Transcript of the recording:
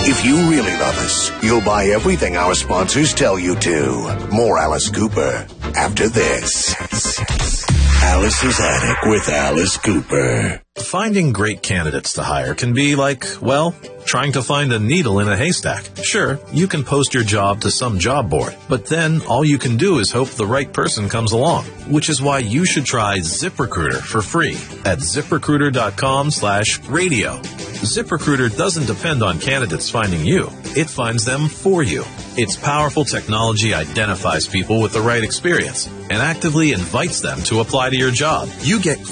If you really love us, you'll buy everything our sponsors tell you to. More Alice Cooper after this. Alice's Attic with Alice Cooper. Finding great candidates to hire can be like, well, trying to find a needle in a haystack. Sure, you can post your job to some job board, but then all you can do is hope the right person comes along, which is why you should try ZipRecruiter for free at ZipRecruiter.com/radio. ZipRecruiter doesn't depend on candidates finding you. It finds them for you. Its powerful technology identifies people with the right experience and actively invites them to apply to your job. You get